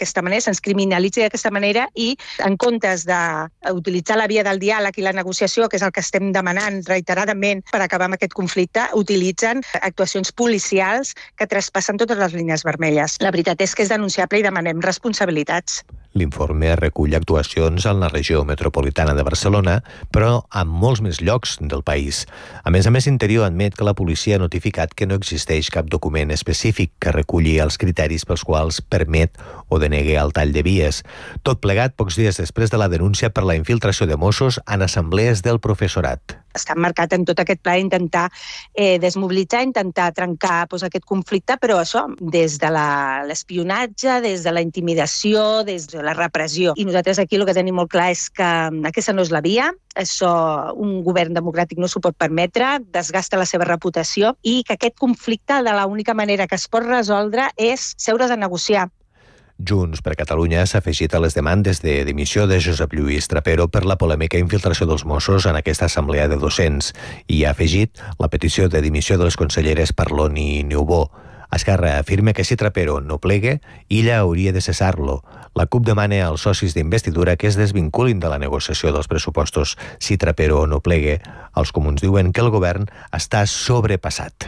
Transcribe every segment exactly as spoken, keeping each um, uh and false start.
d'aquesta manera, se'ns criminalitzi d'aquesta manera i en comptes d'utilitzar la via del diàleg i la negociació, que és el que estem demanant reiteradament per acabar amb aquest conflicte, utilitzen actuacions policials que traspassen totes les línies vermelles. La veritat és que és denunciable i demanem responsabilitats. L'informe recull actuacions en la regió metropolitana de Barcelona, però en molts més llocs del país. A més a més, Interior admet que la policia ha notificat que no existeix cap document específic que reculli els criteris pels quals permet o denegue el tall de vies. Tot plegat pocs dies després de la denúncia per la infiltració de Mossos en assemblees del professorat. Està marcat en tot aquest pla intentar eh, desmobilitzar, intentar trencar pues, aquest conflicte, però això, des de l'espionatge, des de la intimidació, des de la repressió. I nosaltres aquí el que tenim molt clar és que aquesta no és la via, això un govern democràtic no s'ho pot permetre, desgasta la seva reputació i que aquest conflicte de l'única manera que es pot resoldre és seure's a negociar. Junts per Catalunya s'ha afegit a les demandes de dimissió de Josep Lluís Trapero per la polèmica infiltració dels Mossos en aquesta assemblea de docents i ha afegit la petició de dimissió de les conselleres Parlon i Niubó. Esquerra afirma que si Trapero no plegue, ella hauria de cessar-lo. La CUP demana als socis d'investidura que es desvinculin de la negociació dels pressupostos si Trapero no plegue. Els comuns diuen que el govern està sobrepassat.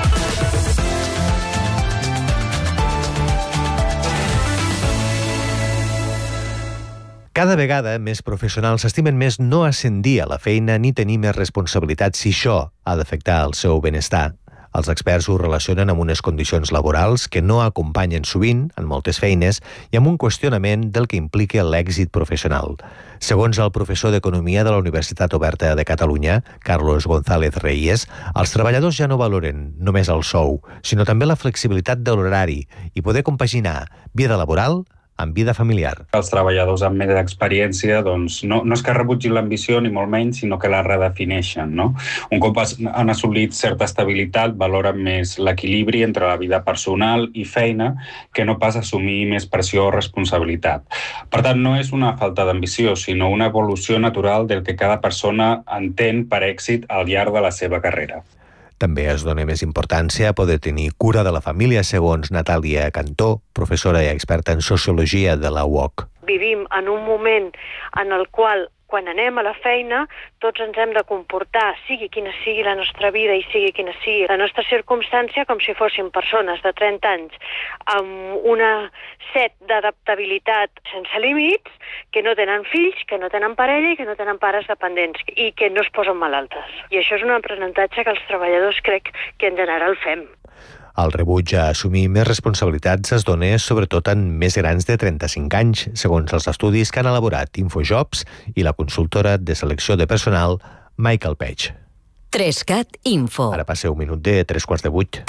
Cada vegada més professionals s'estimen més no ascendir a la feina ni tenir més responsabilitats si això ha d'afectar el seu benestar. Els experts ho relacionen amb unes condicions laborals que no acompanyen sovint, en moltes feines, i amb un qüestionament del que implica l'èxit professional. Segons el professor d'Economia de la Universitat Oberta de Catalunya, Carlos González Reyes, els treballadors ja no valoren només el sou, sinó també la flexibilitat de l'horari i poder compaginar vida laboral amb vida familiar. Els treballadors amb més experiència doncs, no, no és que rebutgin l'ambició ni molt menys, sinó que la redefineixen. No? Un cop han assolit certa estabilitat, valoren més l'equilibri entre la vida personal i feina que no pas assumir més pressió o responsabilitat. Per tant, no és una falta d'ambició, sinó una evolució natural del que cada persona entén per èxit al llarg de la seva carrera. També es dona més importància a poder tenir cura de la família, segons Natàlia Cantó, professora i experta en sociologia de la U O C. Vivim en un moment en el qual, quan anem a la feina, tots ens hem de comportar, sigui quina sigui la nostra vida i sigui quina sigui la nostra circumstància, com si fóssim persones de trenta anys amb una set d'adaptabilitat sense límits, que no tenen fills, que no tenen parella i que no tenen pares dependents i que no es posen malaltes. I això és un aprenentatge que els treballadors crec que en general fem. El rebuig a assumir més responsabilitats es dona sobretot en més grans de trenta-cinc anys, segons els estudis que han elaborat Infojobs i la consultora de selecció de personal Michael Page. Trescat Info. Ara passa un minut de tres quarts de vuit.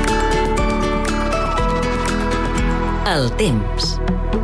El temps.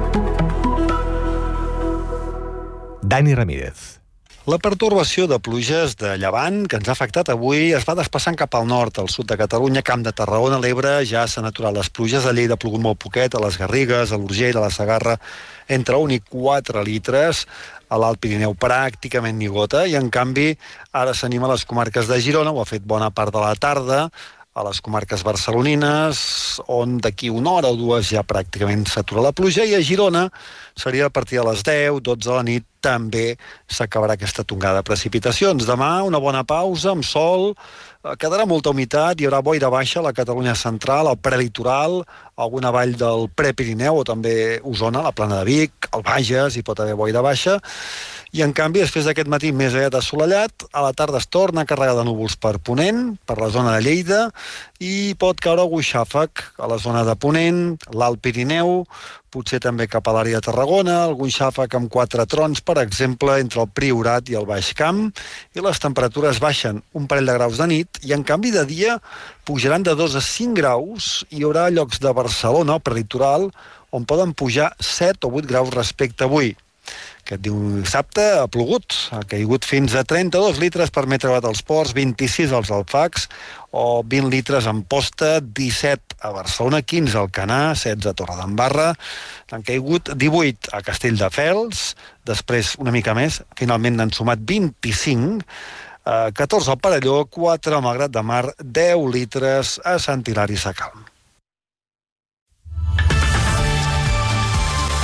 Dani Ramírez. La pertorbació de pluges de llevant que ens ha afectat avui es va desplaçant cap al nord, al sud de Catalunya, Camp de Tarragona, l'Ebre, ja s'han aturat les pluges, a Lleida ha plogut molt poquet, a les Garrigues, a l'Urgell, a la Segarra, entre un i quatre litres, a l'Alt Pirineu pràcticament ni gota, i en canvi ara s'anima a les comarques de Girona, ho ha fet bona part de la tarda, a les comarques barcelonines, on d'aquí una hora o dues ja pràcticament s'atura la pluja, i a Girona seria a partir de les deu, dotze de la nit, també s'acabarà aquesta tongada de precipitacions. Demà una bona pausa, amb sol, quedarà molta humitat, hi haurà boira baixa a la Catalunya central, al prelitoral, alguna vall del Prepirineu o també Osona, la Plana de Vic, al Bages, hi pot haver boira baixa. I en canvi, després d'aquest matí més aviat assolellat, a la tarda es torna a carregar de núvols per Ponent, per la zona de Lleida, i pot caure algun xàfec a la zona de Ponent, l'Alt Pirineu, potser també cap a l'àrea de Tarragona, algun xàfec amb quatre trons, per exemple, entre el Priorat i el Baix Camp, i les temperatures baixen un parell de graus de nit, i en canvi de dia pujaran de dos a cinc graus, i hi haurà llocs de Barcelona, el prelitoral, on poden pujar set o vuit graus respecte a avui. Aquest dissabte ha plogut, ha caigut fins a trenta-dos litres per metre quadrat als ports, vint-i-sis als Alfacs, o vint litres en Posta, disset a Barcelona, quinze al Canà, setze a Torredembarra, han caigut divuit a Castelldefels, després una mica més, finalment n'han sumat vint-i-cinc, catorze al Perelló, quatre a Malgrat de Mar, deu litres a Sant Hilari Sacalm.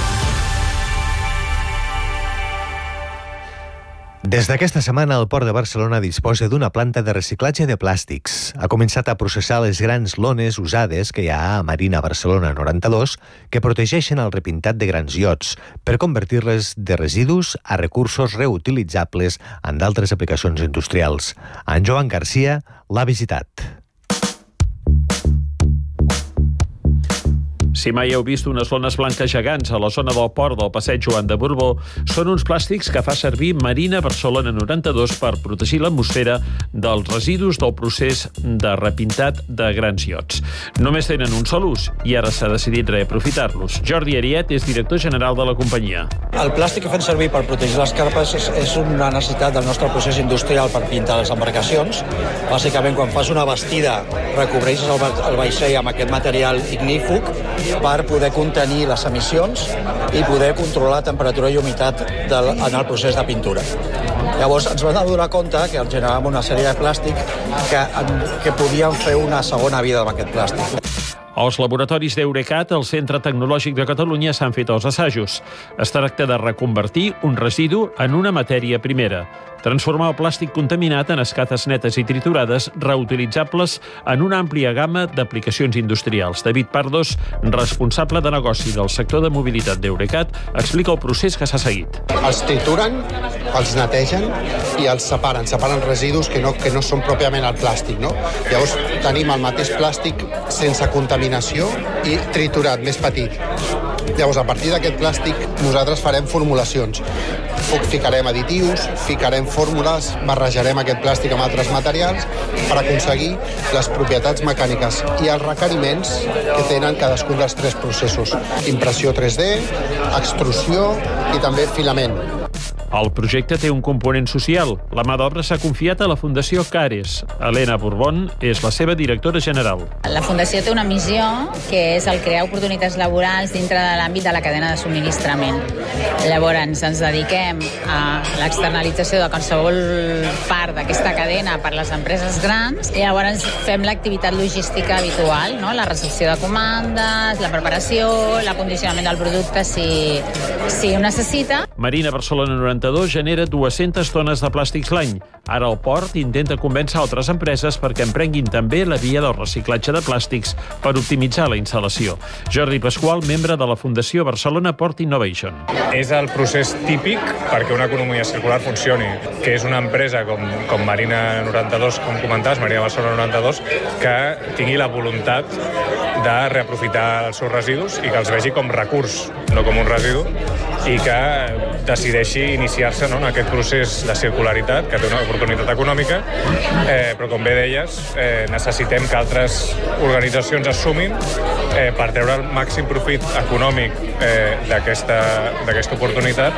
Des d'aquesta setmana, el Port de Barcelona disposa d'una planta de reciclatge de plàstics. Ha començat a processar les grans lones usades que hi ha a Marina Barcelona noranta-dos que protegeixen el repintat de grans iots per convertir-les de residus a recursos reutilitzables en d'altres aplicacions industrials. En Joan Garcia l'ha visitat. Si mai heu vist unes lones blanques gegants a la zona del port del passeig Joan de Borbó, són uns plàstics que fa servir Marina Barcelona noranta-dos per protegir l'atmosfera dels residus del procés de repintat de grans iots. Només tenen un sol ús i ara s'ha decidit reaprofitar-los. Jordi Ariet és director general de la companyia. El plàstic que fem servir per protegir les carpes és, és una necessitat del nostre procés industrial per pintar les embarcacions. Bàsicament, quan fas una bastida, recobreixes el, el vaixell amb aquest material ignífug per poder contenir les emissions i poder controlar la temperatura i humitat del, en el procés de pintura. Llavors ens vam adonar compte que generàvem una sèrie de plàstic que, que podíem fer una segona vida amb aquest plàstic. Als laboratoris d'Eurecat, el Centre Tecnològic de Catalunya, s'han fet els assajos. Es tracta de reconvertir un residu en una matèria primera, transformar el plàstic contaminat en escates netes i triturades reutilitzables en una àmplia gamma d'aplicacions industrials. David Pardos, responsable de negoci del sector de mobilitat d'Eurecat, explica el procés que s'ha seguit. Els trituren, els netegen i els separen. Separen residus que no, que no són pròpiament el plàstic, no? Llavors tenim el mateix plàstic sense contaminació i triturat, més petit. Llavors, a partir d'aquest plàstic, nosaltres farem formulacions. Ficarem additius, ficarem fórmules, barrejarem aquest plàstic amb altres materials per aconseguir les propietats mecàniques i els requeriments que tenen cadascun dels tres processos. Impressió tres D, extrusió i també filament. El projecte té un component social. La mà d'obra s'ha confiat a la Fundació Cares. Helena Borbón és la seva directora general. La Fundació té una missió que és el crear oportunitats laborals dintre de l'àmbit de la cadena de subministrament. Llavors ens dediquem a l'externalització de qualsevol part d'aquesta cadena per les empreses grans i llavors fem l'activitat logística habitual, no? La recepció de comandes, la preparació, l'acondicionament del producte si, si ho necessita. Marina Barcelona noranta-dos genera dues-centes tones de plàstics l'any. Ara el port intenta convèncer altres empreses perquè emprenguin també la via del reciclatge de plàstics per optimitzar la instal·lació. Jordi Pasqual, membre de la Fundació Barcelona Port Innovation. És el procés típic perquè una economia circular funcioni, que és una empresa com, com Marina noranta-dos, com comentaves, Marina Barcelona noranta-dos, que tingui la voluntat de reaprofitar els seus residus i que els vegi com recurs, no com un residu, i que decideixi iniciar-se, no, en aquest procés de circularitat, que té una oportunitat econòmica, eh, però com bé deies, eh, necessitem que altres organitzacions es sumin eh, per treure el màxim profit econòmic eh, d'aquesta d'aquesta oportunitat.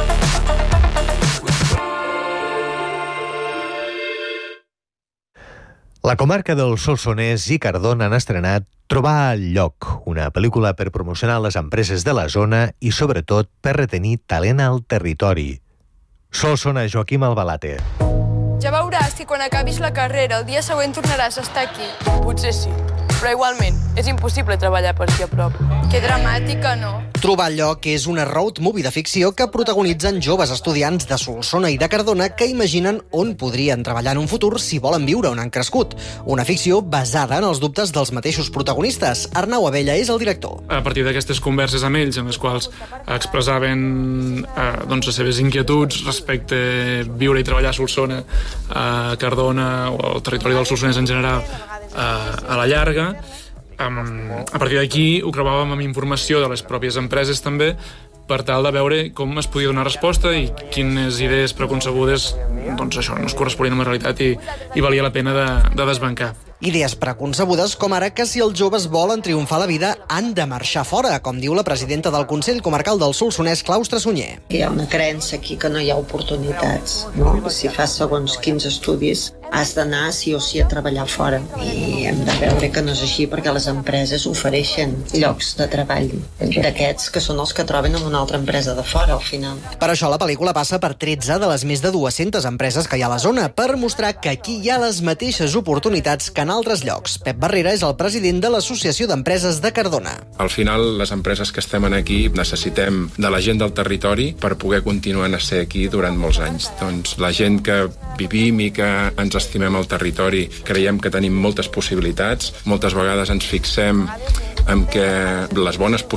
La comarca del Solsonès i Cardona han estrenat Trobar el lloc, una pel·lícula per promocionar les empreses de la zona i, sobretot, per retenir talent al territori. Solsona, Joaquim Albalate. Ja veuràs que quan acabis la carrera, el dia següent tornaràs a estar aquí. Potser sí, però igualment, és impossible treballar per aquí a prop. Que dramàtica, no? Trobar el lloc és una road movie de ficció que protagonitzen joves estudiants de Solsona i de Cardona que imaginen on podrien treballar en un futur si volen viure on han crescut. Una ficció basada en els dubtes dels mateixos protagonistes. Arnau Abella és el director. A partir d'aquestes converses amb ells, en les quals expressaven eh, doncs, les seves inquietuds respecte a viure i treballar a Solsona, a Cardona o al territori del Solsonès en general, eh, a la llarga, Um, a partir d'aquí ho creuàvem amb informació de les pròpies empreses també per tal de veure com es podia donar resposta i quines idees preconcebudes doncs això no es corresponien amb la realitat i, i valia la pena de, de desbancar. Idees preconcebudes com ara que si els joves volen triomfar a la vida han de marxar fora, com diu la presidenta del Consell Comarcal del Solsonès, Claustre Sunyer. Hi ha una creença aquí que no hi ha oportunitats, no? Si fas segons quins estudis has d'anar sí o sí a treballar fora. I hem de veure que no és així perquè les empreses ofereixen llocs de treball d'aquests que són els que troben en una altra empresa de fora al final. Per això la pel·lícula passa per tretze de les més de dues-centes empreses que hi ha a la zona, per mostrar que aquí hi ha les mateixes oportunitats que en altres llocs. Pep Barrera és el president de l'Associació d'Empreses de Cardona. Al final, les empreses que estem aquí necessitem de la gent del territori per poder continuar a ser aquí durant molts anys. Doncs la gent que vivim i que ens estimem el territori creiem que tenim moltes possibilitats. Moltes vegades ens fixem en que les bones possibilitats